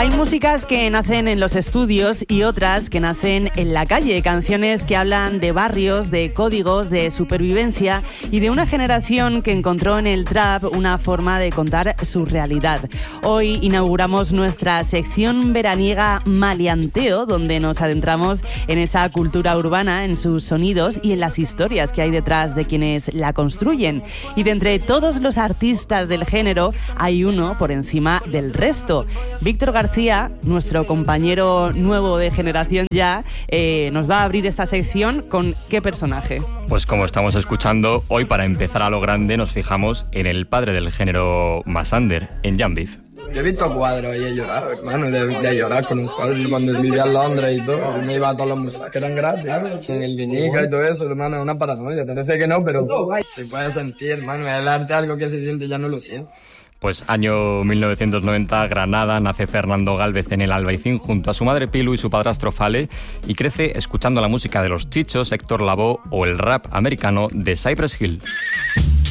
Hay músicas que nacen en los estudios y otras que nacen en la calle, canciones que hablan de barrios, de códigos, de supervivencia y de una generación que encontró en el trap una forma de contar su realidad. Hoy inauguramos nuestra sección veraniega Maleanteo, donde nos adentramos en esa cultura urbana, en sus sonidos y en las historias que hay detrás de quienes la construyen. Y de entre todos los artistas del género hay uno por encima del resto. Víctor García, nuestro compañero nuevo de generación ya, nos va a abrir esta sección con ¿qué personaje? Pues como estamos escuchando, hoy para empezar a lo grande nos fijamos en el padre del género más under, en Jan Beef. Yo he visto cuadros y he llorado, hermano, de llorar con un cuadro. Cuando vivía en Londres y todo, me iba a todos los museos que eran gratis, en el Guinica y todo eso, hermano, es una paranoia. Parece que no, pero se puede sentir, hermano, el arte algo que se siente ya no lo siento. Pues año 1990, Granada, nace Fernando Gálvez en el Albaicín junto a su madre Pilu y su padrastro Fale y crece escuchando la música de Los Chichos, Héctor Lavoe o el rap americano de Cypress Hill.